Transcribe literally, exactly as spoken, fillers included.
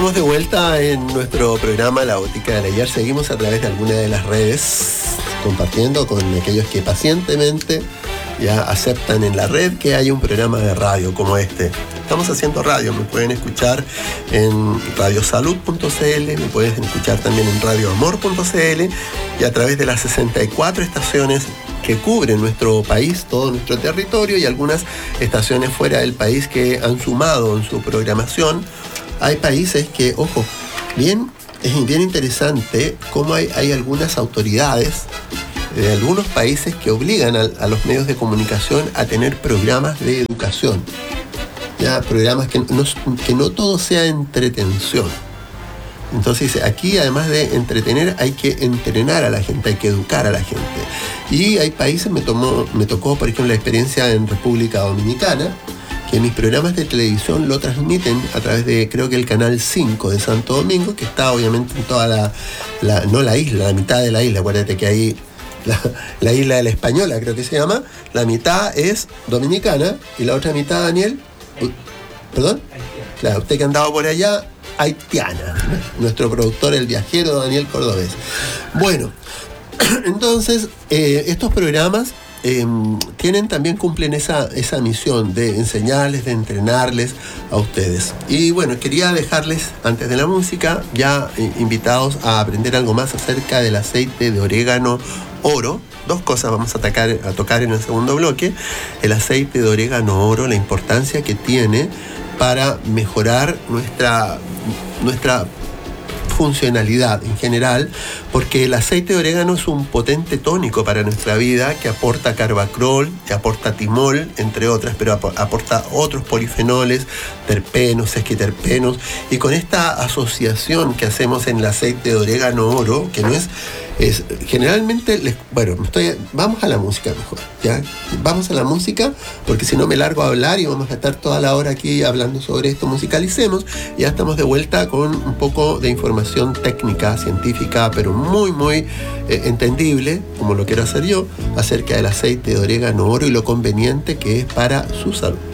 Estamos de vuelta en nuestro programa La Botica del Ayer. Seguimos a través de alguna de las redes compartiendo con aquellos que pacientemente ya aceptan en la red que hay un programa de radio como este. Estamos haciendo radio, me pueden escuchar en radiosalud punto c l, me pueden escuchar también en radioamor punto c l y a través de las sesenta y cuatro estaciones que cubren nuestro país, todo nuestro territorio, y algunas estaciones fuera del país que han sumado en su programación. Hay países que, ojo, bien, es bien interesante cómo hay, hay algunas autoridades de algunos países que obligan a, a los medios de comunicación a tener programas de educación. Ya, programas que no, que no todo sea entretención. Entonces, aquí además de entretener, hay que entrenar a la gente, hay que educar a la gente. Y hay países, me, tomó, me tocó, por ejemplo, la experiencia en República Dominicana, que mis programas de televisión lo transmiten a través de, creo que el canal cinco de Santo Domingo, que está obviamente en toda la, la no la isla, la mitad de la isla. Acuérdate que ahí la, la isla de la Española, creo que se llama, la mitad es dominicana y la otra mitad, Daniel, ¿perdón? Claro, usted que ha andado por allá, haitiana, nuestro productor, el viajero Daniel Cordobés. Bueno, entonces, eh, estos programas Eh, tienen también, cumplen esa, esa misión de enseñarles, de entrenarles a ustedes. Y bueno, quería dejarles, antes de la música, ya eh, invitados a aprender algo más acerca del aceite de orégano oro. Dos cosas vamos a, atacar, a tocar en el segundo bloque. El aceite de orégano oro, la importancia que tiene para mejorar nuestra, nuestra funcionalidad en general, porque el aceite de orégano es un potente tónico para nuestra vida que aporta carbacrol, que aporta timol, entre otras, pero aporta otros polifenoles, terpenos, sesquiterpenos, y con esta asociación que hacemos en el aceite de orégano oro, que no es, es generalmente, les, bueno, estoy, vamos a la música mejor, ¿ya? Vamos a la música, porque si no me largo a hablar y vamos a estar toda la hora aquí hablando sobre esto. Musicalicemos, ya estamos de vuelta con un poco de información técnica, científica, pero muy, muy eh, entendible, como lo quiero hacer yo, acerca del aceite de orégano oro y lo conveniente que es para su salud.